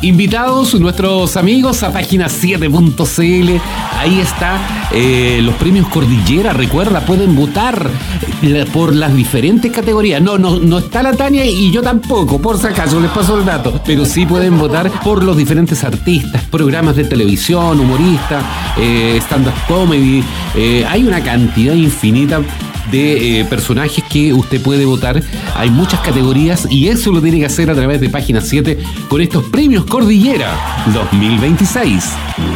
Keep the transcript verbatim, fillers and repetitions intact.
Invitados nuestros amigos a página siete punto c l. Ahí está eh, los premios Cordillera. Recuerda, pueden votar eh, por las diferentes categorías. No, no, no está la Tania y yo tampoco, por si acaso les paso el dato. Pero sí pueden votar por los diferentes artistas, programas de televisión, humoristas, eh, stand-up comedy. Eh, hay una cantidad infinita de eh, personajes que usted puede votar. Hay muchas categorías y eso lo tiene que hacer a través de página siete con estos premios Cordillera dos mil veintiséis.